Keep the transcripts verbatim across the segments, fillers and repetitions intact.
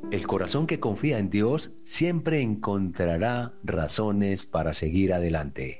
El corazón que confía en Dios siempre encontrará razones para seguir adelante.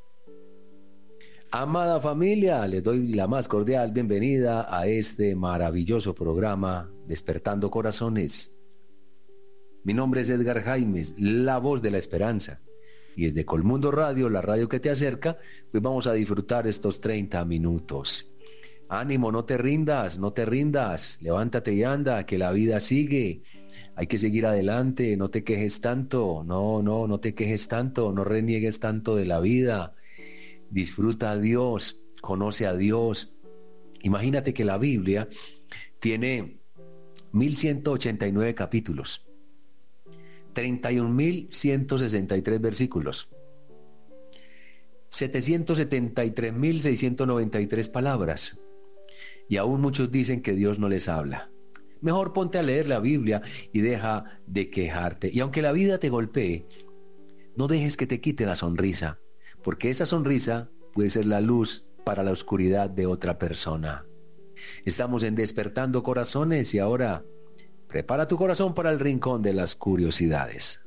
Amada familia, les doy la más cordial bienvenida a este maravilloso programa Despertando Corazones. Mi nombre es Edgar Jaimes, la voz de la esperanza. Y desde Colmundo Radio, la radio que te acerca, pues vamos a disfrutar estos treinta minutos. Ánimo, no te rindas, no te rindas, levántate y anda, que la vida sigue. Hay que seguir adelante, no te quejes tanto, no, no, no te quejes tanto, no reniegues tanto de la vida. Disfruta a Dios, conoce a Dios. Imagínate que la Biblia tiene mil ciento ochenta y nueve capítulos, treinta y un mil ciento sesenta y tres versículos, setecientos setenta y tres mil seiscientos noventa y tres palabras. Y aún muchos dicen que Dios no les habla. Mejor ponte a leer la Biblia y deja de quejarte. Y aunque la vida te golpee, no dejes que te quite la sonrisa, porque esa sonrisa puede ser la luz para la oscuridad de otra persona. Estamos en Despertando Corazones y ahora prepara tu corazón para el rincón de las curiosidades.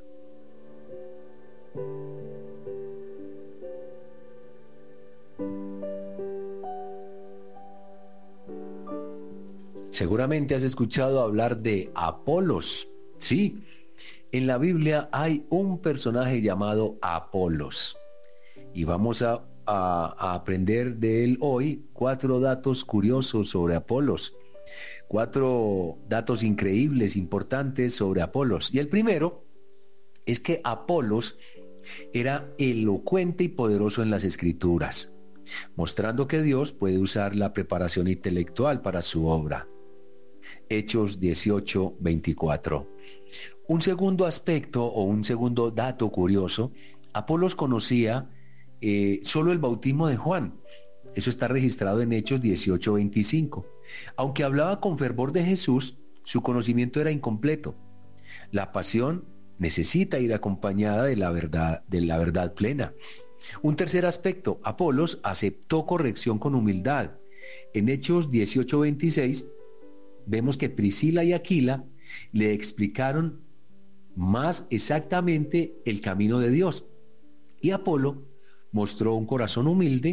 Seguramente has escuchado hablar de Apolos. Sí, en la Biblia hay un personaje llamado Apolos. Y vamos a, a, a aprender de él hoy cuatro datos curiosos sobre Apolos. Cuatro datos increíbles, importantes sobre Apolos. Y el primero es que Apolos era elocuente y poderoso en las Escrituras, mostrando que Dios puede usar la preparación intelectual para su obra. Hechos dieciocho, veinticuatro. Un segundo aspecto o un segundo dato curioso, Apolos conocía eh, solo el bautismo de Juan. Eso está registrado en Hechos dieciocho, veinticinco. Aunque hablaba con fervor de Jesús, su conocimiento era incompleto. La pasión necesita ir acompañada de la verdad, de la verdad plena. Un tercer aspecto, Apolos aceptó corrección con humildad. En Hechos dieciocho, veintiséis, vemos que Priscila y Aquila le explicaron más exactamente el camino de Dios. Y Apolo mostró un corazón humilde